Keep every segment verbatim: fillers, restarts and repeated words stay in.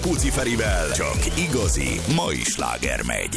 Puci Ferivel csak igazi mai sláger megy.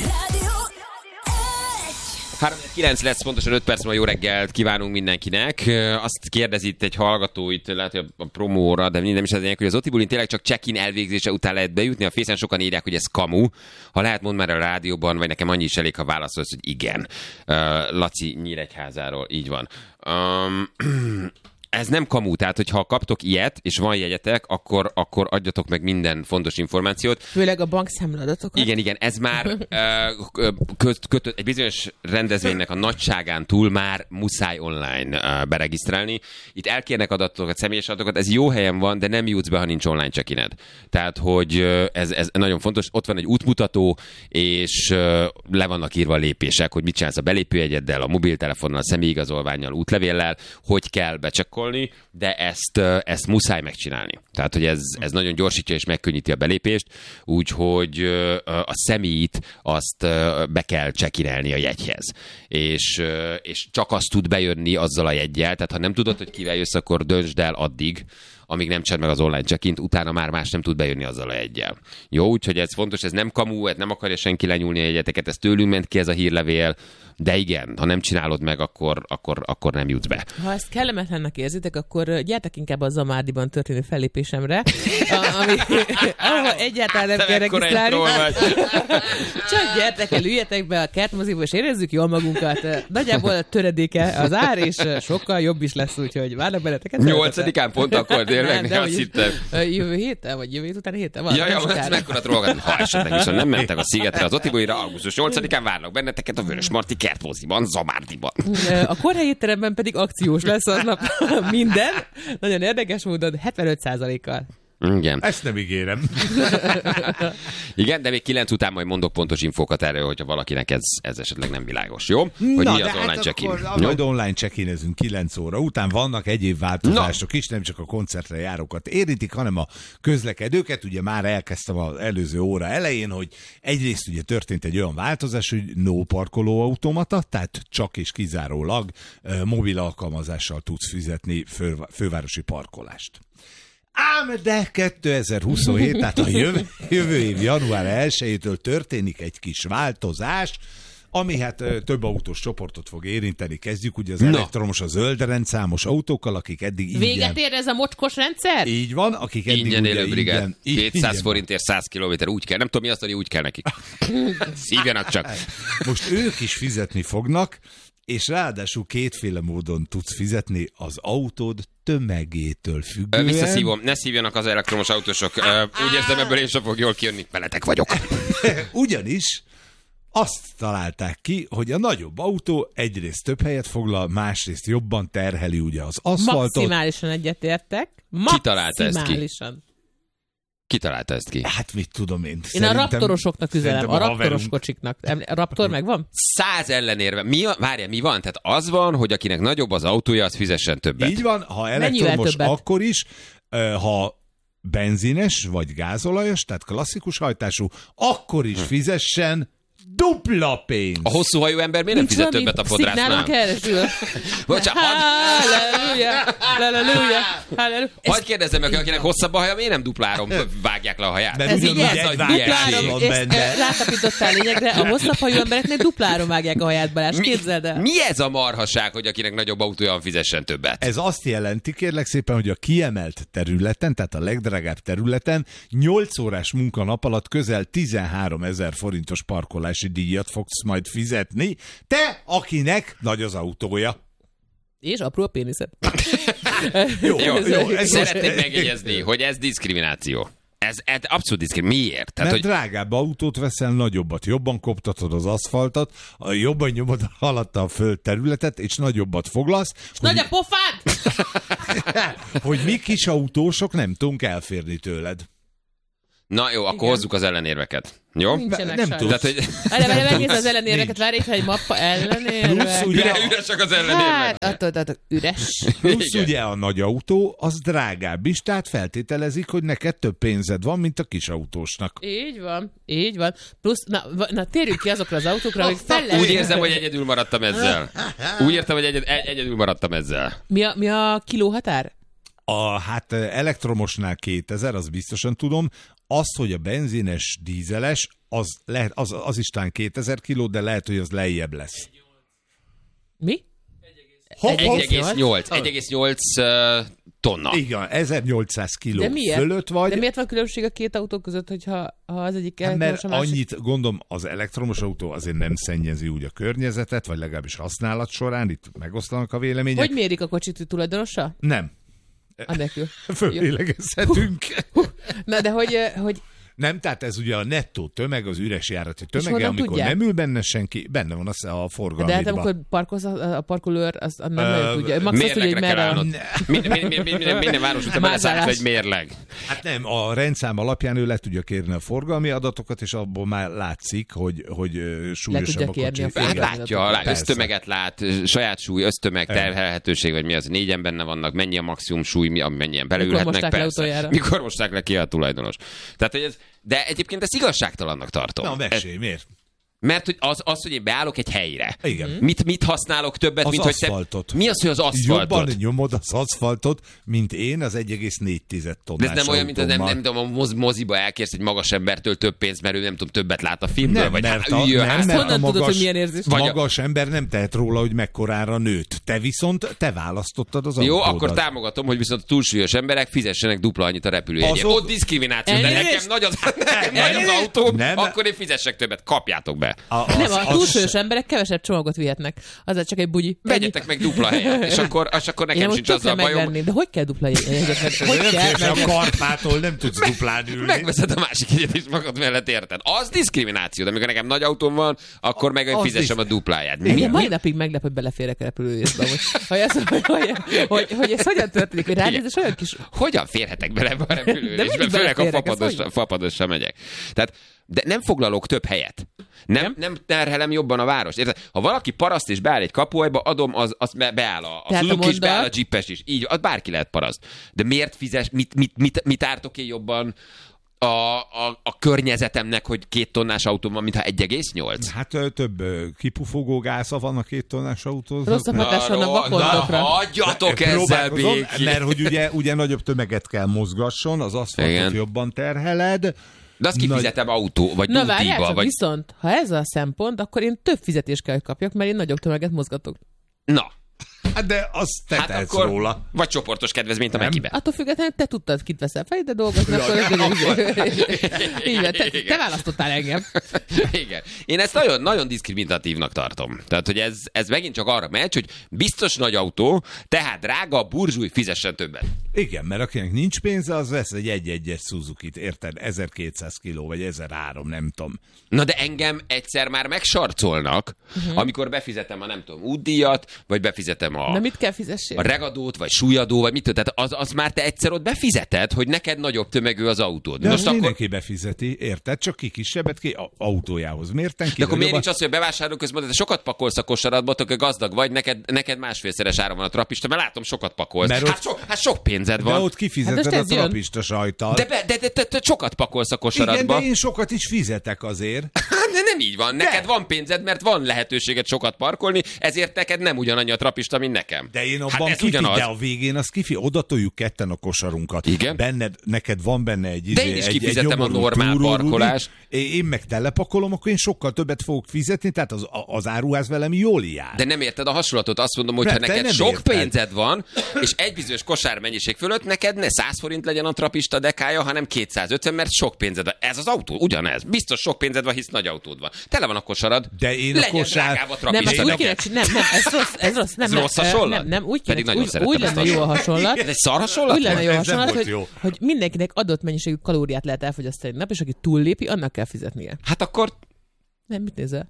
három kilenc lesz, pontosan öt perc van, jó reggelt kívánunk mindenkinek. Azt kérdezi itt egy hallgató, itt lehet, hogy a promóra, de nem is az lényeg, hogy az Otibulin tényleg csak check-in elvégzése után lehet bejutni. A Facen sokan írják, hogy ez kamu. Ha lehet, mondd már a rádióban, vagy nekem annyi is elég, ha válaszolsz, hogy igen. Uh, Laci Nyíregyházáról, így van. Um, Ez nem kamu, tehát hogyha kaptok ilyet, és van jegyetek, akkor, akkor adjatok meg minden fontos információt. Főleg a bankszámladatokat. Igen, igen, ez már uh, köt, kötött, egy bizonyos rendezvénynek a nagyságán túl már muszáj online uh, beregisztrálni. Itt elkérnek adatokat, személyes adatokat, ez jó helyen van, de nem jutsz be, ha nincs online check-ined. Tehát, hogy uh, ez, ez nagyon fontos, ott van egy útmutató, és uh, le vannak írva a lépések, hogy mit csinálsz a belépőjegyeddel, a mobiltelefonnal, a személyigazolvánnyal, útlevéllel, hogy kell becsekkolni, de ezt, ezt muszáj megcsinálni. Tehát, hogy ez, ez nagyon gyorsítja és megkönnyíti a belépést, úgyhogy a személyit azt be kell csekirelni a jegyhez. És, és csak azt tud bejönni azzal a jeggyel, tehát ha nem tudod, hogy kivel jössz, akkor döntsd el addig, amíg nem csinál meg az online check-int, utána már más nem tud bejönni azzal a jeggyel. Jó, úgyhogy ez fontos, ez nem kamu, ez nem akarja senki lenyúlni a jegyeteket, ez tőlünk ment ki ez a hírlevél, de igen, ha nem csinálod meg, akkor, akkor, akkor nem jutsz be. Ha ezt kellemetlennek érzitek, akkor gyertek inkább a Zamárdiban történő fellépésemre, ami, ahol egyáltalán nem kell regisztrálni. Csak gyertek el, üljetek be a kertmoziba, és érezzük jól magunkat. Nagyjából töredéke az ár, és sokkal jobb is lesz, úgyhogy várnak benneteket. Nyolcadikán pont akkor tényleg, nem, azt hittem. Jövő héten, vagy jövő hét után héten van. Ja, ja, ez mekkora trollgat. Ha esetleg viszont nem mentek a szigetre, az Otibulinra, augusztus nyolcadikán várnak benneteket a Vörösmarty kertmoziban, Zamárdiban. A Korhely étteremben pedig akciós lesz aznap minden. Nagyon érdekes módon hetvenöt százalékkal. Igen. Ezt nem ígérem. Igen, de még kilenc után majd mondok pontos infókat erről, hogyha valakinek ez, ez esetleg nem világos, jó? Hogy Na, mi az hát online check-in. Majd online check-inezünk kilenc óra után, vannak egyéb változások Na. is, nem csak a koncertre járókat érintik, hanem a közlekedőket. Ugye már elkezdtem az előző óra elején, hogy egyrészt ugye történt egy olyan változás, hogy no parkolóautomata, tehát csak és kizárólag uh, mobil alkalmazással tudsz fizetni fő, fővárosi parkolást. Ám de kétezer-huszonhét, tehát a jövő, jövő év január elsejétől történik egy kis változás, ami hát több autós csoportot fog érinteni. Kezdjük ugye az no. elektromos, a zöld rendszámos autókkal, akik eddig ingyen... Véget ér ez a mocskos rendszer? Így van, akik eddig ingyen ugye élő brigád. ingyen... kétszáz forintért száz kilométer, úgy kell. Nem tudom, mi azt, hogy úgy kell nekik. Szívjanak csak. Most ők is fizetni fognak, és ráadásul kétféle módon tudsz fizetni az autód tömegétől függően. Visszaszívom, ne szívjanak az elektromos autósok. Úgy érzem, ebből én sem fog jól kijönni, veletek vagyok. Ugyanis azt találták ki, hogy a nagyobb autó egyrészt több helyet foglal, másrészt jobban terheli ugye az aszfaltot. Maximálisan egyetértek. Ki találta ezt ki? Ki találta ezt ki? Hát mit tudom én. Én a raptorosoknak üzenem, a, a raptoros kocsiknak. A raptor megvan? Száz ellenérve. Mi a, várja, mi van? Tehát az van, hogy akinek nagyobb az autója, az fizessen többet. Így van, ha elektromos, akkor is, ha benzines vagy gázolajos, tehát klasszikus hajtású, akkor is fizessen dupla pénz. A hosszú hajú ember miért nem fizet többet a fodrásznál? Bocsánat. Halleluja, halleluja, halleluja. Hadd kérdezzem meg, akinek hosszabb a haja, miért nem dupláron vágják le a haját? Mert ugyanúgy egy vágásé van benne. Rátapítottál lényegre, a hosszabb hajú embereknek dupláron vágják a haját, Balázs, képzeld el. Mi ez a marhaság, hogy akinek nagyobb autója van, fizessen többet? Ez azt jelenti, kérlek szépen, hogy a kiemelt területen, tehát a legdrágább területen nyolc órás munkanap alatt közel tizenháromezer forintos parkolási díjat fogsz majd fizetni, te, akinek nagy az autója. És apró a péniszed. jó, jó, jó, ez szeretném megjegyezni, hogy ez diszkrimináció. Ez, ez abszolút diszkrimináció. Miért? Tehát, Mert hogy... drágább autót veszel, nagyobbat, jobban koptatod az aszfaltot, jobban nyomod alatta a földterületet, és nagyobbat foglalsz. És hogy... nagy a pofád! hogy mi kis autósok nem tudunk elférni tőled. Na jó, akkor Igen. hozzuk az ellenérveket. Jó? Nincsenek nem tudsz. Hogy... Erre vele megnéz az ellenérveket, várj itt, egy mappa ellenérve. Ugye, üresek az ellenérvek. Hát, attól, attól, üres. Plusz ugye a nagy autó, az drágább is, tehát feltételezik, hogy neked több pénzed van, mint a kis autósnak. Így van, így van. Plusz, na, na térjünk ki azokra az autókra, hogy fel lehet... Úgy érzem, hogy egyedül maradtam ezzel. Úgy értem, hogy egyed, egyedül maradtam ezzel. Mi a, mi a kilóhatár? A, hát elektromosnál kétezer, az biztosan tudom. Azt, hogy a benzines, dízeles, az, lehet, az, az is talán kétezer kiló, de lehet, hogy az lejjebb lesz. Mi? egy egész nyolc egy egész nyolc tonna. Igen, ezernyolcszáz kiló de miért? fölött vagy. De miért van különbség a két autó között, hogyha ha az egyik elektromos, Mert a másik... annyit, gondolom, az elektromos autó azért nem szennyezi úgy a környezetet, vagy legalábbis használat során, itt megoszlanak a vélemények. Hogy mérik a kocsit tulajdonosa? Nem. Anélkül. Fölélegezhetünk. Na, de hogy, hogy Nem, tehát ez ugye a nettó tömeg, az üres járati tömege, honnan amikor tudják? nem ül benne senki, benne van az a forgalmi. de hát amikor parkolsz, a, a parkolőr, azt nem nagyon tudja. Max azt tudja, hogy Mérlegre kell merre állnod. Minden, minden, minden, minden város után beleszállít egy mérleg. Hát nem, a rendszám alapján ő le tudja kérni a forgalmi adatokat, és abból már látszik, hogy, hogy súlyosabb a kérni a kocsi. Hát forgalmi látja, adatokat. lát, ösztömeget lát, saját súly, ösztömeg, terhelhetőség, vagy mi az, négyen benne vannak, mennyi a maximum súly, mi, mennyien belülhetnek, mosták le persze. utoljára? Mikor mosták le ki a tulajdonos. Tehát, hogy ez, de egyébként ezt igazságtalannak tartom. Na, mesélj, miért? Mert hogy az, az, hogy én beállok egy helyre. Igen. Mit, mit használok többet, Az mint aszfaltot. hogy te... Mi az, hogy az aszfaltot? Jobban nyomod az aszfaltot, mint én az egy egész négy tonnás De ez nem olyan, mint az nem, nem tudom, a moz, moziba elkérsz egy magas embertől több pénzt, mert ő nem tudom, többet lát a filmből, Nem, vagy mert hát, a, üljön, nem, hát, mert a honnan tudod, magas, hogy milyen érzés? Vagy a- magas ember nem tehet róla, hogy mekkorára nőtt. Te viszont, te választottad az Jó, autódat. akkor támogatom, hogy viszont a túlsúlyos emberek fizessenek dupla annyit a repülőjegyért. Azok- Ott diszkrimináció, de Elnézést. nekem nagy az, nekem nagy az Nem. autó, Nem. akkor én fizessek többet, kapjátok be. A, az, Nem, a az- túlsúlyos emberek kevesebb csomagot vihetnek. Az csak egy bugyi. Vegyetek meg dupla helyet, és akkor, és akkor Én nekem úgy sincs tökre azzal bajom. megvenném, de hogy kell dupla jegyet? Hogy nem kell férsz a megvenni? Karpától, nem tudsz duplán ülni. Megveszed a másik egyet is magad mellett, érted? Az diszkrimináció, de amikor nekem nagy autóm van, akkor meg Az fizessem a disz- dupláját. Mi, Engem mi? mai napig meglep, hogy beleférek a repülőjészbe. Hogy, hogy, ez, hogy, hogy, hogy, hogy ez hogyan történik, hogy ránéz, és olyan kis... Hogyan férhetek bele ebbe a De repülőre? mindig Főleg a beleférek, ez fapadossal, hogy? fapadossal megyek. Tehát, de nem foglalok több helyet. Nem, nem? nem terhelem jobban a várost. Érted? Ha valaki paraszt és beáll egy kapuajba, adom, az, az be- beáll a, a Tehát a Suzuki is, beáll a mondat- Jeepes is. Így, az bárki lehet paraszt. De miért fizes, mit, mit, mit, mit ártok én jobban a, a, a környezetemnek, hogy két tonnás autóm van, mintha egy egész nyolc? Hát ö, több ö, kipufogó gáza van a két tonnás autóznak. Rosszabb hatás van a Na, vakondokra. hagyjatok ezzel Próbálkozom, békén. mert hogy ugye, ugye nagyobb tömeget kell mozgasson, az aszfaltot Igen. jobban terheled. De azt kifizetem autó, vagy Na várjál útdíjba, csak, vagy... viszont, ha ez a szempont, akkor én több fizetést kell, hogy kapjak, mert én nagyobb tömeget mozgatok. Na, Hát de azt te hát tehetsz akkor... róla. Vagy csoportos kedvezményt a Nem. Mekibe. Attól függetlenül te tudtad, kit veszel fel, de dolgozni, akkor így van, te, te választottál engem. Igen. Én ezt nagyon, nagyon diszkriminatívnak tartom. Tehát, hogy ez, ez megint csak arra megy, hogy biztos nagy autó, tehát drága, burzsúj, fizessen többet. Igen, mert akinek nincs pénze, az vesz egy egy-egyes Suzuki-t, érted? ezerkétszáz kiló, vagy ezerhárom, nem tudom. Na de engem egyszer már megsarcolnak, uh-huh. amikor befizetem a nem tudom útdíjat, vagy befizetem a, Na mit kell fizessél? a regadót, vagy súlyadó, vagy mit tudom. Tehát az, az már te egyszer ott befizeted, hogy neked nagyobb tömegű az autód. De Most most akkor... mindenki befizeti, érted? Csak ki kisebbet ki a- autójához mérten ki. De akkor miért nagyobbat- nincs az, hogy a bevásárló közben mondod, te sokat pakolsz a kosaradba, te gazdag vagy, neked, neked másfélszeres ára van a trapista, mert látom, sokat pakolsz. Mert Hát, ott- so, hát sok pénzed De van. ott kifizeted Hát most a ez jön. trapista sajtal. De, be, de, de, de, de sokat pakolsz a Igen, kosaradba. de én sokat is fizetek azért. Hát, de nem így van. Neked van pénzed, mert van lehetőséged sokat parkolni, ezért neked nem ugyanannyi a trapista, mint nekem. De én abban hát ez kifi, ugyanaz. de a végén az kifi, oda toljuk ketten a kosarunkat. Igen? Benned, neked van benne egy De izé, én is egy, kifizetem egy a nyomorult normál túrórudi, parkolást. Én meg telepakolom, akkor én sokkal többet fogok fizetni, tehát az, az áruház velem jól jár. De nem érted a hasonlatot, azt mondom, hogy Nem, ha te neked nem sok érted. pénzed van, és egy bizonyos kosármennyiség fölött neked ne száz forint legyen a trapista dekája, hanem kétszázötven, mert sok pénzed van. Ez az autó, ugyanez. Biztos sok pénzed van, hisz nagy autód van. Tele van a kosarad. De én a legyen kosár- drágább a Nem, trapista ezt úgy kéne dekát. csinálni, nem, nem, ez rossz, ez rossz. Nem, Ez nem, rossz ö, hasonlat? Nem, nem, úgy kéne, Pedig nagyon úgy, szeretem úgy ezt lenne a jó a hasonlat. Ez egy szar hasonlat? Úgy lenne jó a Ez nem hasonlat, volt hogy, jó. hogy mindenkinek adott mennyiségű kalóriát lehet elfogyasztani egy nap, és aki túllépi, annak kell fizetnie. Hát akkor, Nem, mit nézel?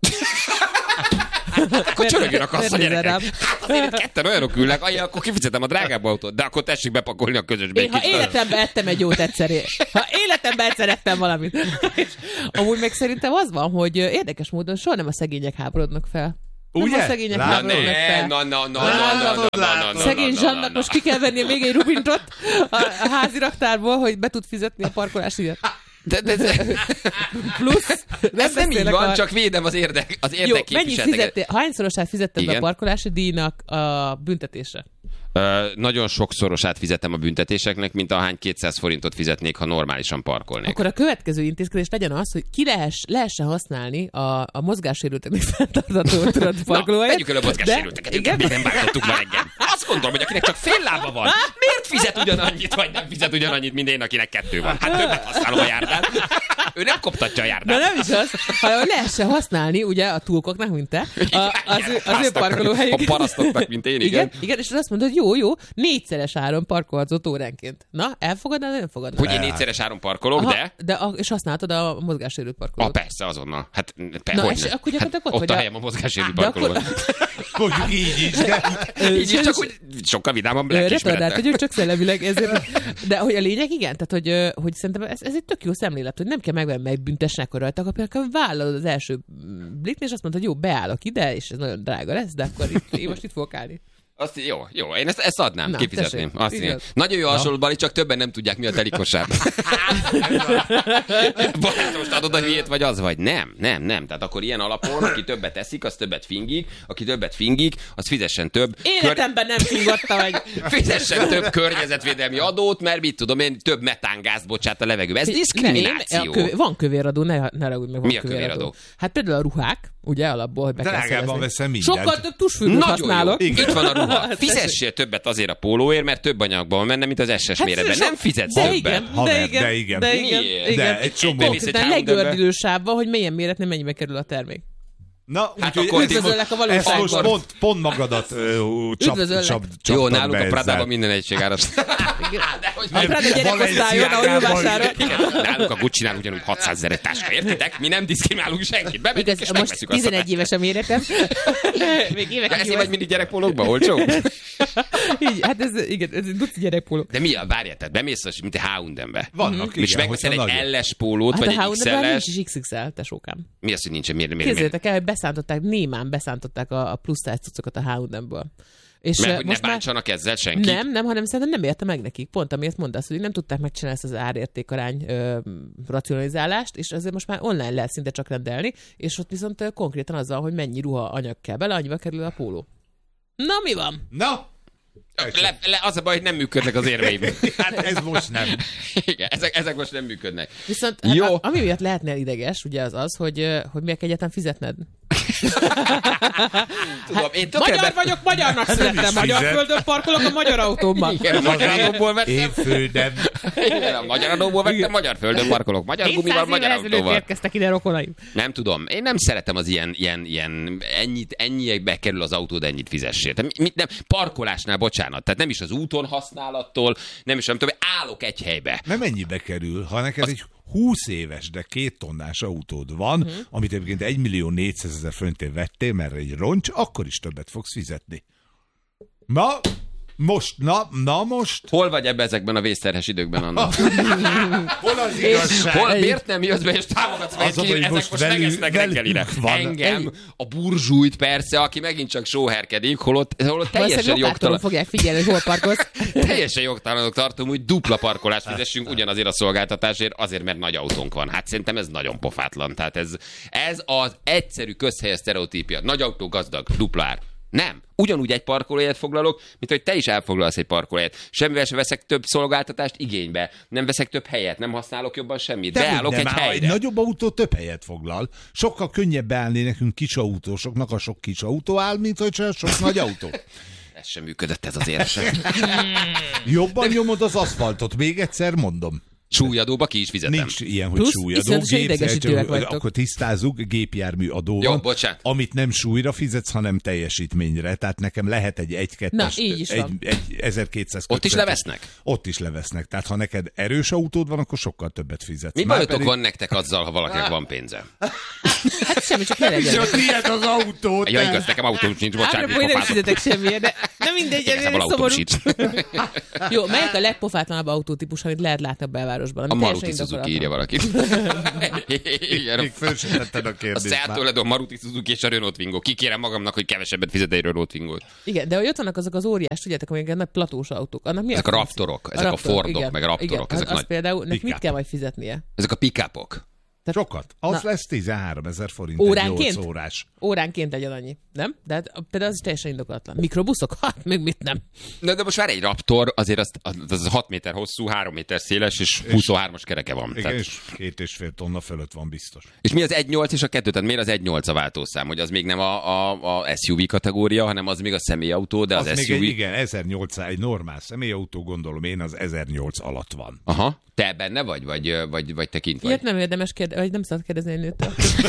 akkor csörögjön a kassa, Miért nézel gyerekek. rám? Hát azért itt ketten olyanok ülnek, ajja, akkor kifizetem a drágább autót, de akkor tessék bepakolni a közösbe. Én, egy ha kicsit. életemben ettem egy jót egyszer, ha életemben egyszer ettem valamit. És amúgy meg szerintem az van, hogy érdekes módon soha nem a szegények háborodnak fel. Nem Ugye? a szegények Látod? háborodnak fel. Na, na, na, na, na, na, na, na, Szegény na, na, Zsannak na. most ki kell vennie még egy rubintot a, a házi raktárból, hogy be tud fizetni a parkolás díjat. De, de, de, Plusz, ez nem így beszélek van, a- csak védem az érdek, az Jó, mennyit érdekképviseleteket. fizettél, hányszorosát fizetted be Igen. a parkolási díjnak a büntetésre? Ö, nagyon sokszorosát fizetem a büntetéseknek, mint ahány kétszáz forintot fizetnék, ha normálisan parkolnék. Akkor a következő intézkedés legyen az, hogy ki lehess, lehessen használni a, a mozgássérülteknek fenntartató parkolóhelyet. Tegyük el a mozgássérülteket, igen, még nem bántottuk már reggel. Azt gondolom, hogy akinek csak fél lába van, miért fizet ugyanannyit, vagy nem fizet ugyanannyit, mint én, akinek kettő van? Hát többet használom a járdát. Ő nem koptatja a járdát. De nem is az, hanem lehessen használni, ugye, a túlkoknak, mint te, a, az, ő, az ő parkolóhelyüket. A parasztoknak, mint én, igen. Igen, igen, és azt mondod, hogy jó, jó, négyszeres áron parkolhatsz óránként. Na, elfogadnád, nem elfogadnád? Hogy én négyszeres áron parkolok, Aha, de... de a, és használtad a mozgássérült parkolót. Ah, persze, azonnal. Hát, pe, Na, hogy és ne? akkor gyakorlatilag hát, ott, ott hogy a a- helyem a mozgássérült De parkolóban. Mondjuk így is, de... Így is, csak hogy sokkal vidámabb lelkiismerete. Retardált vagyok, csak szellemileg ezért. De hogy a lényeg, igen, tehát hogy, ö, hogy szerintem ez, ez egy tök jó szemlélet, hogy nem kell megvenni, meg büntesnek a rajta, akkor vállalod az első blikni, és azt mondod, hogy jó, beállok ide, és ez nagyon drága lesz, de akkor itt, én most itt fogok állni. Azt, jó, jó, én ezt, ezt adnám, Na, kifizetném. tessék, Azt igaz. igen. Nagyon jó hasonló, Bali, csak többen nem tudják, mi a telikosár. Balázs, most adod a hülyét, vagy az vagy? Nem, nem, nem. Tehát akkor ilyen alapon, aki többet eszik, az többet fingik, aki többet fingik, az fizessen több. Életemben nem fingatta, vagy... Fizessen több környezetvédelmi adót, mert mit tudom én, több metángázt bocsát a levegőbe. Ez diszkrimináció. Nem, én- a kövé, van kövéradó, ne, ne ragudj meg, van Mi a kövéradó? Hát például a ruhák, ugye alapból, hogy be kell Drágában szerezni. veszem mindent. Sokkal több tusfüggőt Nagyon használok. jó. Itt van a ruha. Tessék. Fizessél többet azért a pólóért, mert több anyagban van benne, mint az es es Hát méretben. sok- Nem fizetsz de többet. igen, Haver, de igen, de igen. de igen, Miért? igen. De egy csomó. Bemész egy Konkrétan Hounderbe. legördülő sávban, hogy milyen méretnél mennyibe kerül a termék. Na, Hát úgyhogy akkor ezt üdvözöllek a most- ezt valóságban. most pont, pont magadat ö, csap, Üdvözöllek. csap, Jó, csaptad nálunk be a ezzel. Pradában minden egységárat. A Prada gyerekosztályon, ahol ő vásárol. Nálunk a Gucci-nál ugyanúgy hatszázezer táska, értitek? Mi nem diszkriminálunk senkit. Bemegyünk Igaz, és most megveszünk azt a tizenegy éves a méretem. Még évek táskát. Ezért vagy mindig gyerekpólókban, olcsó? Így, hát ez, igen, ez egy duci gyerekpóló. De mi a, várjál, tehát bemész, az, mint a H and M-be. Vannak, És igen, megveszel hogyha egy nagyon. el es pólót, Hát vagy a egy Hounderben nincs iksz el es. is iksz iksz el, tesókám. Mi az, hogy nincsen? Miért? miért, miért? Képzeljétek el, hogy beszántották, némán beszántották a, a plusz száz cuccokat a H and M-ből. És Mert eh, hogy ne most már... bántsanak ezzel senkit. Nem, nem, hanem szerintem nem érte meg nekik. Pont amiért mondasz, hogy nem tudták megcsinálni ezt az árértékarány ö, racionalizálást, és azért most már online lehet szinte csak rendelni, és ott viszont ö, konkrétan azzal, hogy mennyi ruha anyag kell bele, annyiba kerül a póló. Na, mi van? Na, Le, le, az a baj, hogy nem működnek az érveim. hát ez most nem. Igen, ezek, ezek most nem működnek. Viszont Jó. hát, ami miatt lehetnél ideges, ugye az az, hogy, ö, hogy miért kell egyáltalán fizetned. Tudom, én tökre Magyar be... vagyok, magyarnak nem születtem, is magyar fizet. földön parkolok a magyar autómban. Igen, a magyar adóból vettem. Én földem. Igen, a magyar adóból vettem, magyar földön parkolok. Magyar gumival, magyar autóval. érkeztek ide rokonaim. Nem tudom, én nem szeretem az ilyen, ilyen, ilyen ennyit, ennyiekbe kerül az autód, ennyit fizessél. Tehát mi, nem, parkolásnál, bocsánat, tehát nem is az úton használattól, nem is nem tudom, állok egy helybe. Nem ennyibe kerül, ha neked egy húsz éves, de két tonnás autód van, uh-huh. amit egyébként egy millió négyszázezer forintért vettél, mert egy roncs, akkor is többet fogsz fizetni. Na, most, na, na most. Hol vagy ebbe ezekben a vészterhes időkben, Anna? Hol az igazság? Hol, miért nem jössz be és támogatsz meg, Az a baj, ki, hogy ezek most most velünk- megesznek velünk reggelire. van. Engem, a burzsújt persze, aki megint csak sóherkedik, holott, holott teljesen Valószínűleg lokáltalan jogtalan. fogják figyelni, hogy hol parkolsz. Teljesen jogtalanok tartom, hogy dupla parkolást fizessünk ugyanazért a szolgáltatásért, azért, mert nagy autónk van. Hát szerintem ez nagyon pofátlan. Tehát ez, ez az egyszerű közhelyes sztereotípia. Nagy autó, gazdag, dupla ár. Nem. Ugyanúgy egy parkolóhelyet foglalok, mint hogy te is elfoglalsz egy parkolóhelyet. Semmivel sem veszek több szolgáltatást igénybe. Nem veszek több helyet, nem használok jobban semmit. De Beállok nem, egy már helyre. egy nagyobb autó több helyet foglal. Sokkal könnyebb beállni nekünk kis autósoknak, a sok kis autó áll, mint hogy sok nagy autó. Ez sem működött ez az érsek. Jobban nyomod az aszfaltot, még egyszer mondom. Súlyadóba ki is fizetem. Nincs ilyen, hogy Plusz súlyadó. iszonyatosan idegesítőek vagytok. Akkor tisztázzuk, gépjármű adó Jó, van, bocsánat. amit nem súlyra fizetsz, hanem teljesítményre. Tehát nekem lehet egy egy Na, így is egy, van. egy ezerkétszáz Ott is kötvetes- levesznek? Ott is levesznek. Tehát ha neked erős autód van, akkor sokkal többet fizetsz. Mi Már bajotok pedig- van nektek azzal, ha valakinek van pénze? Hát semmi, csak ne legyen. Csak miért az autó? Ja, te? igaz, nekem autóm sincs, bocsánat, Ápropó, én nem is pofázok. fizetek semmire, de nem mindegy, ez Igazából egy autóm szomorú. sincs. Jó, melyik a legpofátlanabb autótípus, amit lehet látni a belvárosban? A Ami Maruti teljesen Suzuki indokolatlan. írja valaki. Igen, Még föl sem tetted a a kérdést. Seat már. Toledo, a Maruti Suzuki és a Renault Twingo. Kikérem magamnak, hogy kevesebbet fizet egy Renault Twingot. Igen, de hogy ott vannak azok az óriás, tudjátok, amik nagy platós autók. Annak mi Ezek a Raptorok, ezek a Fordok, meg Raptorok, igen, ezek az, nagy az például, nek mit pick-up. kell majd fizetnie? Ezek a pick-upok. Tehát, sokat. Az na, lesz tizenháromezer forint óránként? egy nyolc órás. Óránként legyen annyi, nem? De hát, például az is teljesen indokolatlan. Mikrobuszok? Hát, még mit nem. De, de most már egy Raptor, azért az, az hat méter hosszú, három méter széles, és huszonhármas kereke van. Igen, tehát... és két és fél tonna fölött van biztos. És mi az egy nyolc és a kettő? Tehát miért az egy nyolc a váltószám? Hogy az még nem a, a, a es u vé kategória, hanem az még a személyautó, de az, az es u vé... Még egy, igen, ezernyolcszáz, egy normál személyautó, gondolom én, az ezernyolc alatt van. Aha. Te benne vagy, vagy, vagy, vagy te kint vagy? Ilyet nem érdemes kérdezni, vagy nem szabad kérdezni egy nőtől.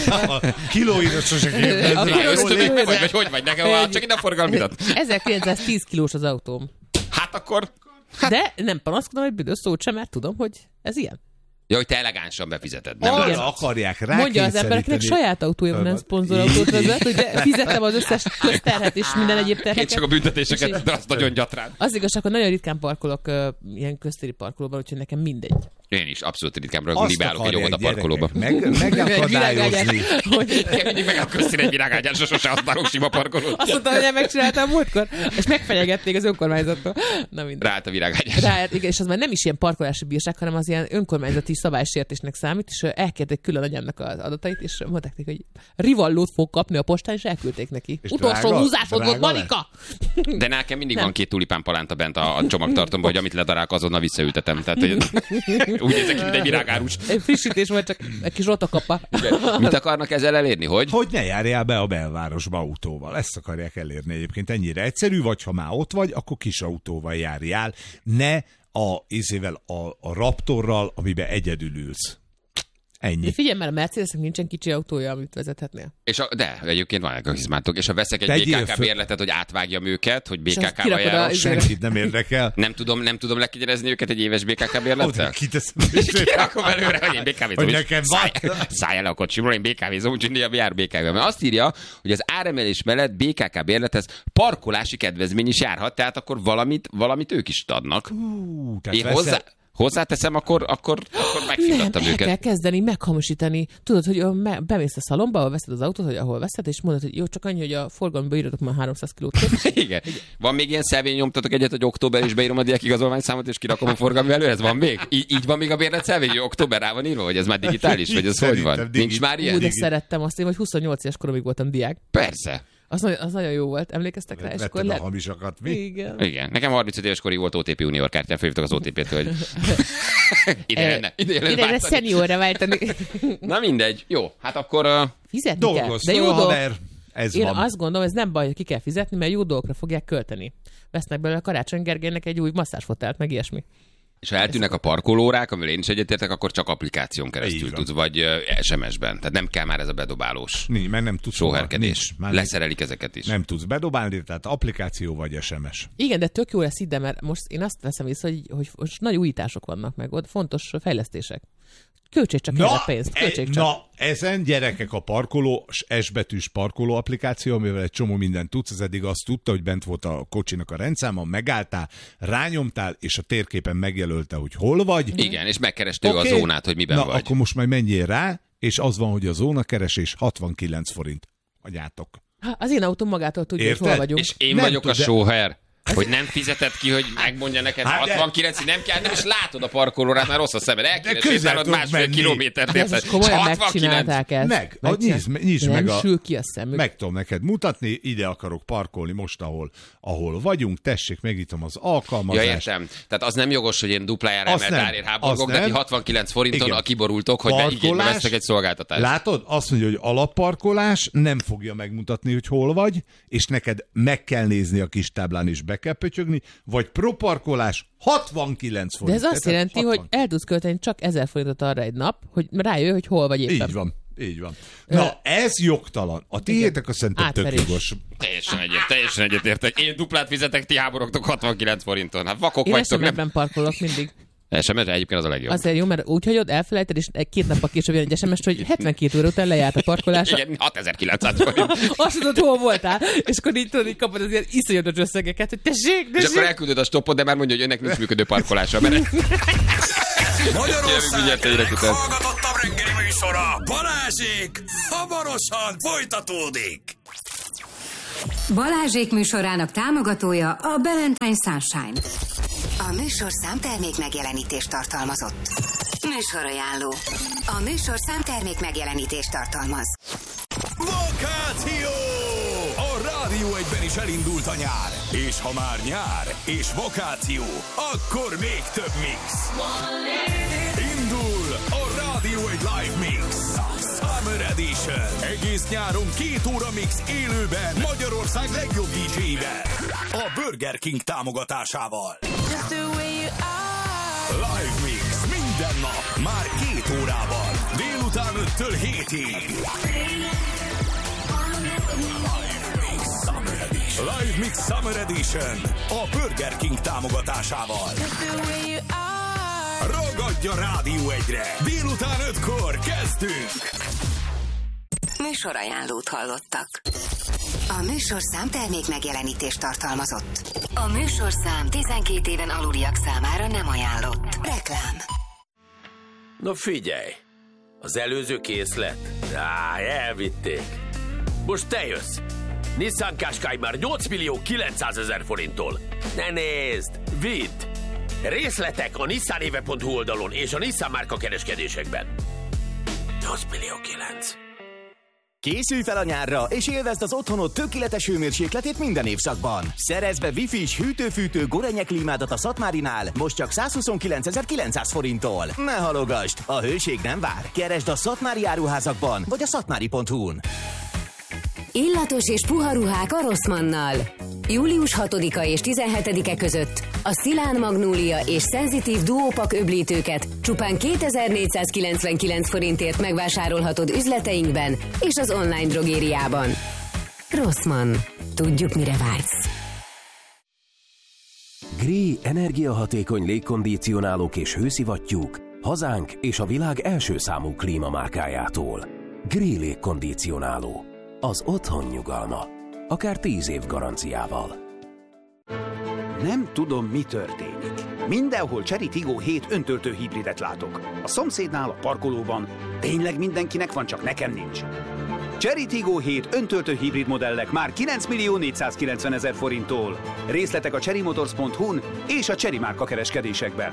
A kilóidat sose kérdezni. Vagy, vagy hogy vagy nekem, a, csak itt a forgalmidat. ezerkilencszáztíz kilós az autóm. Hát akkor... Hát... De nem panaszkodom egy büdös szót sem, mert tudom, hogy ez ilyen. Ja, hogy te elegánsan befizeted. Nem arra akarják rá. Mondja az embereknek, saját autója van, nem szponzorautót vezet, hogy fizettem az összes közterhet és minden egyéb terheket. Én csak a büntetéseket, de azt nagyon gyatrán. Az igazság, hogy nagyon ritkán parkolok uh, ilyen köztéri parkolóban, úgyhogy nekem mindegy. Én is abszolút ritkán mindig beállok egy óvod a parkolóba. Meg, megakadályozni. Hogy... mindig meg a köztéri egy virágágyán, sose használok sima parkolót. Azt mondtam, hogy én megcsináltam múltkor, és megfenyegették az önkormányzattól. Na minden. Ráállt a virágágyás. Ráállt, igen, és az már nem is ilyen parkolási bírság, hanem az ilyen önkormányzati szabálysértésnek számít, és elkérték külön anyámnak az adatait, és mondták neki, hogy rivallót fog kapni a postán, és elküldték neki. És utolsó húzásod volt, Marika! De nekem mindig nem. Van két tulipán palánta bent a, a csomagtartomban, hogy amit ledarálok, azonnal visszaültetem. Tehát, hogy úgy nézek, mint egy virágárus. Egy frissítés volt, csak egy kis rotakapa. Mit akarnak ezzel elérni? Hogy? Hogy ne járjál be a belvárosba autóval. Ezt akarják elérni egyébként. Ennyire egyszerű, vagy ha már ott vagy, akkor kis autóval járjál. Ne a izével, a, a Raptorral, amiben egyedül ülsz. Ennyi. Figyelj, mert a Mercedesnek nincsen kicsi autója, amit vezethetnél. És a, de, egyébként van a hizmátok. És ha veszek egy bé ká ká föl... bérletet, hogy átvágjam őket, hogy bé ká ká-val járok. Senkit nem érdekel. Nem tudom, nem tudom lekigyerezni őket egy éves bé ká ká bérlettel? Kiteszem. Kirakom előre, hogy én bé ká vé-zom. Hogy nekem szállj, szállj el a kocsimról, én bé ká vé-zom, úgyhogy néha jár bé ká vé. Mert azt írja, hogy az áremelés mellett bé ká ká bérlethez parkolási kedvezmény is járhat, tehát akkor valamit, valamit ők is adnak. Uh, én hozzá... Hozzáteszem, akkor, akkor, akkor megfizettem nem, őket. Nem, kell kezdeni meghamosítani. Tudod, hogy bemész a szalomba, ahol veszed az autót, hogy ahol veszed, és mondod, hogy jó, csak annyi, hogy a forgalomba írjatok már háromszáz kilót. Igen. Van még ilyen szelvény, nyomtatok egyet, hogy október is beírom a diákigazolványszámot, és kirakom a forgalmi előhez? Van még? Így, így van még a bérlet szelvény, hogy október rá van írva, hogy ez már digitális, vagy ez hogy van? Digit. Nincs már ilyen? Úgy, de szerettem azt, én, hogy huszonnyolc éves koromig voltam diák. Persze. Az, nagyon, az nagyon jó volt, emlékeztek rá? És akkor le... a hamisakat, mi? Igen. Igen. Nekem harmincöt éves korig volt o té pé Junior kártyán, felhívtak az o té pé-től, hogy ide lenne, ide lenne ide szeniorra váltani. Na mindegy. Jó, hát akkor... Uh... Fizetni kell. De jó haver. Ez Én van. azt gondolom, ez nem baj, hogy ki kell fizetni, mert jó dolgokra fogják költeni. Vesznek belőle Karácsony Gergelynek egy új masszázsfotelt, meg ilyesmi. És ha eltűnnek a parkolórák, amivel én is egyetértek, akkor csak applikáción keresztül tudsz, vagy es em es-ben. Tehát nem kell már ez a bedobálós Nincs, mert nem tudsz sóherkedés. Nincs, leszerelik ezeket is. Nem tudsz bedobálni, tehát applikáció vagy es em es. Igen, de tök jó lesz ide, mert most én azt veszem észre, hogy, hogy most nagy újítások vannak meg, ott fontos fejlesztések. Költség csak na, a pénzt. Költség csak. Na, ezen gyerekek a parkoló, S-betűs parkoló applikáció, amivel egy csomó mindent tudsz, ez eddig azt tudta, hogy bent volt a kocsinak a rendszáma, megálltál, rányomtál, és a térképen megjelölte, hogy hol vagy. Igen, és megkereste okay. a zónát, hogy miben na, vagy. akkor most majd menjél rá, és az van, hogy a zónakeresés hatvankilenc forint. Hagyjátok. Az én autóm magától tudja, érted? hogy hol vagyunk. És én nem vagyok tud, a sóher. Hogy nem fizeted ki, hogy megmondja neked hát hatvankilenc, nem kell, nem is látod a parkolórát, mert rossz a szemed. El kéne sétálod másfél kilométert. De ezt komolyan megcsinálták ezt. Meg, nyisd, nyisd meg a... sül ki a szemük. Meg tudom neked mutatni, ide akarok parkolni most, ahol, ahol vagyunk, tessék, megnyitom az alkalmazást. Ja, értem. Tehát az nem jogos, hogy én duplájára emelt árért háborgok, de ti hatvankilenc forinton igen. a kiborultok, hogy be, igénybe vesztek egy szolgáltatást. Látod? Azt mondja, hogy alapparkolás, nem fogja megmutatni, hogy hol vagy, és neked meg kell nézni a kis táblán, és be kell pötyögni, vagy proparkolás hatvankilenc forint. De ez azt jelenti, hatvan hogy el tudsz költeni csak ezer forintot arra egy nap, hogy rájöjj, hogy hol vagy éppen. Így van. Így van. Na, ez jogtalan. A tiétek a szerintem tök jogos. Teljesen egyet, teljesen egyetértek. Én duplát fizetek, ti háborogtok hatvankilenc forinton. Hát vakok én vagytok. Én nem parkolok mindig. es em es egyébként az a legjobb. Azért jó, mert úgy hagyod, elfelejted, és két nappal később jön egy es em es, hogy hetvenkét óra után lejárt a parkolása. Igen, hatezer-kilencszáz forint. Azt tudod, hol voltál, és akkor így tudod, így kapod az ilyen iszonyatos összegeket, hogy tessék, tessék. És akkor elküldöd a stoppot, de már mondja, hogy önnek nincs működő parkolása. Mert... Magyarország hallgatottabb reggeli műsora, Balázsék, hamarosan folytatódik. Balázsék műsorának támogatója a Ballantyne Sunshine. A műsorszám termék megjelenítést tartalmazott. Műsorajánló. A műsorszám termék megjelenítést tartalmaz. Vakáció! A Rádió egyben is elindult a nyár. És ha már nyár és vakáció, akkor még több mix. Indul a Rádió egy Live Mix Summer Edition. Egész nyáron két óra mix élőben Magyarország legjobb dé dzséivel. A Burger King támogatásával. Live Mix minden nap, már két órában. Délután öttől hétig. Live Mix Summer Edition a Burger King támogatásával. Ragadj a Rádió egyre! Délután ötkor kezdünk! Műsorajánlót hallottak. A műsorszám termék megjelenítést tartalmazott. A műsorszám tizenkét éven aluliak számára nem ajánlott. Reklám. No figyelj! Az előző készlet? Á, elvitték. Most te jössz! Nissan Qashqai már nyolc millió kilencszázezer forinttól. Ne nézd! Vidd! Részletek a nissanéve pont hu oldalon és a Nissan márka kereskedésekben. nyolc millió kilenc. Készülj fel a nyárra, és élvezd az otthonod tökéletes hőmérsékletét minden évszakban. Szerezd be Wi-Fi-s hűtő-fűtő Gorenje klímádat a Szatmárinál, most csak százhuszonkilencezer-kilencszáz forinttól. Ne halogasd, a hőség nem vár. Keresd a szatmári áruházakban, vagy a szatmári pont hu-n. Illatos és puha ruhák a Rossmannnal. július hatodika és tizenhetedike között a Szilán Magnólia és Szenzitív Duopak öblítőket csupán kétezer-négyszázkilencvenkilenc forintért megvásárolhatod üzleteinkben és az online drogériában. Rossmann. Tudjuk, mire vágysz. Gree energiahatékony légkondicionálók és hőszivattyúk hazánk és a világ első számú klímamárkájától. Gree légkondicionáló. Az otthon nyugalma. Akár tíz év garanciával. Nem tudom, mi történik. Mindenhol Chery Tiggo hét öntöltő hibridet látok. A szomszédnál, a parkolóban. Tényleg mindenkinek van, csak nekem nincs. Chery Tiggo hét öntöltő hibrid modellek már kilenc millió négyszázkilencvenezer forinttól. Részletek a chery motors pont hu-n és a Chery márka kereskedésekben.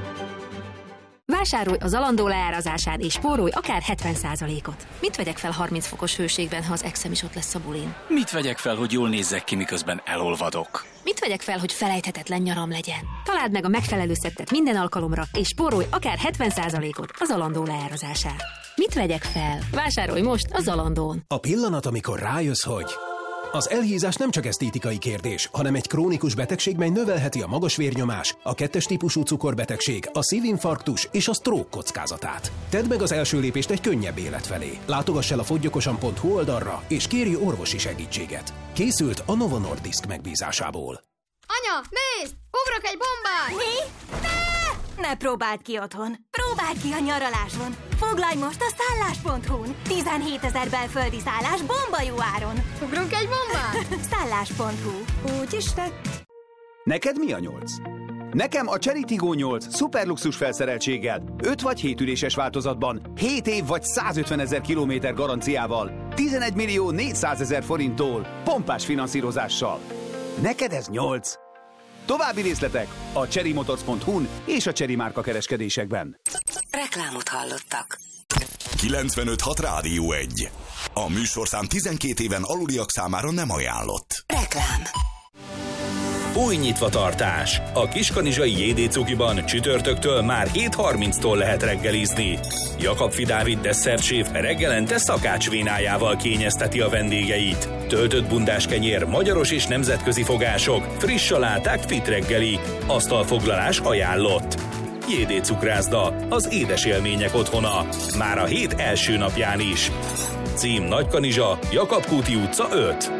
Vásárolj az Zalando leárazásán és spórolj akár hetven százalékot. Mit vegyek fel harminc fokos hőségben, ha az exem is ott lesz a bulin? Mit vegyek fel, hogy jól nézzek ki, miközben elolvadok? Mit vegyek fel, hogy felejthetetlen nyaram legyen? Találd meg a megfelelő szettet minden alkalomra, és spórolj akár hetven százalékot a Zalando leárazásán. Mit vegyek fel? Vásárolj most a Zalandón. A pillanat, amikor rájössz, hogy... Az elhízás nem csak esztétikai kérdés, hanem egy krónikus betegség, mely növelheti a magas vérnyomás, a kettes típusú cukorbetegség, a szívinfarktus és a stroke kockázatát. Tedd meg az első lépést egy könnyebb élet felé. Látogass el a foggyokosan pont hu oldalra, és kérj orvosi segítséget. Készült a Novo Nordisk megbízásából. Anya, nézd! Ugrok egy bombát! Mi? Ne! Ne próbáld ki otthon! Próbáld ki a nyaraláson! Foglalj most a szállás pont hu-n! tizenhétezer belföldi szállás bomba jó áron! Ugrunk egy bombát? szállás pont hu. Úgy is tett. Neked mi a nyolc? Nekem a Chery Tiggo nyolc szuperluxus felszereltséggel, öt vagy hét üléses változatban, hét év vagy százötvenezer kilométer garanciával, tizenegy millió négyszázezer forinttól, pompás finanszírozással. Neked ez nyolc. További részletek a chery motors pont hu-n és a Chery márka kereskedésekben. Reklámot hallottak. kilencvenöt hat Rádió egy. A műsorszám tizenkét éven aluliak számára nem ajánlott. Reklám. Új nyitvatartás. A Kiskanizsai jé dé Cukiban csütörtöktől már hét harminctól lehet reggelizni. Jakab Dávid desszertséf reggelente szakácsvénájával kényezteti a vendégeit. Töltött bundás kenyér, magyaros és nemzetközi fogások, friss saláták, fit reggelik. Asztalfoglalás ajánlott. jé dé Cukrászda, az édes élmények otthona. Már a hét első napján is. Cím Nagykanizsa, Jakab Kúti utca öt.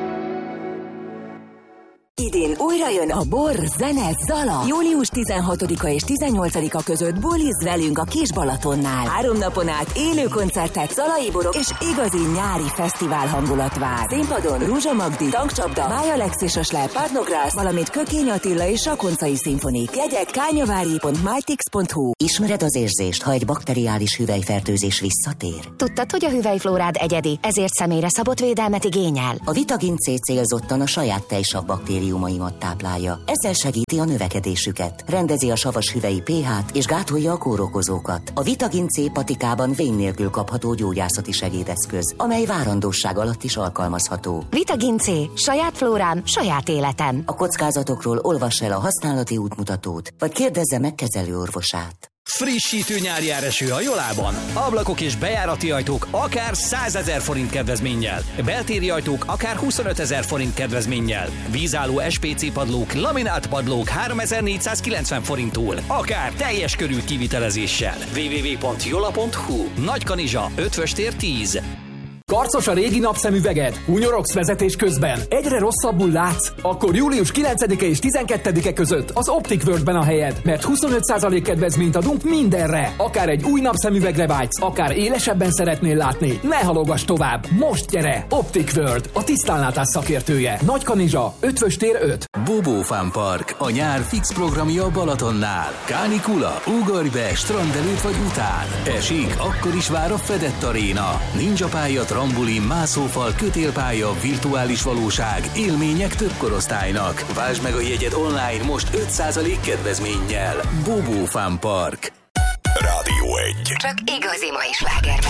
Idén újra jön a Bor, Zene, Zala. július tizenhatodika és tizennyolcadika között bulizz velünk a Kis Balatonnál. Három napon át élő koncertek, zalai borok és igazi nyári fesztivál hangulat vár. Színpadon Rúzsa Magdi, Tankcsapda, Máj Alex és a Slap Partnogrász, valamint Kökény Attila és Rakoncai Szimfonik. Jegyek kányavári pont mytix pont hu. Ismered az érzést, ha egy bakteriális hüvelyfertőzés visszatér? Tudtad, hogy a hüvelyflórád egyedi, ezért személyre szabott védelmet igényel? A Vitagin C célzottan a saját tejsav baktérium baktériumaimat táplálja. Ezzel segíti a növekedésüket, rendezi a savas hüvely pé-hát és gátolja a kórokozókat. A Vitagin C patikában vén nélkül kapható gyógyászati segédeszköz, amely várandósság alatt is alkalmazható. Vitagin C. Saját flórám, saját életem. A kockázatokról olvass el a használati útmutatót, vagy kérdezze meg kezelőorvosát. Frissítő nyári áreső a Jolában. Ablakok és bejárati ajtók akár százezer forint kedvezménnyel. Beltéri ajtók akár huszonötezer forint kedvezménnyel. Vízálló es pé cé padlók, laminált padlók háromezer-négyszázkilencven forinttól. Akár teljes körű kivitelezéssel. double-u double-u double-u pont jola pont hu. Nagykanizsa, Ötvös tér tíz. Karcos a régi napszemüveged? Hunyorogsz vezetés közben? Egyre rosszabbul látsz? Akkor július kilencedike és tizenkettedike között az Optic World-ben a helyed, mert huszonöt százalék kedvezményt adunk mindenre. Akár egy új napszemüvegre vágysz, akár élesebben szeretnél látni. Ne halogass tovább! Most gyere! Optic World, a tisztánlátás szakértője. Nagykanizsa, Ötvös tér öt. Bobó Fun Park, a nyár fix programja a Balatonnál. Kánikula, ugorj be, strand előtt vagy után. Esik, akkor is vár a fedett aréna. Ninja pálya, trambulin, mászófal, kötélpálya, virtuális valóság, élmények több korosztálynak. Vásd meg a jegyed online most öt százalék kedvezménnyel. Bobó Fun Park. Rádió egy. Csak igazi mai slágerben.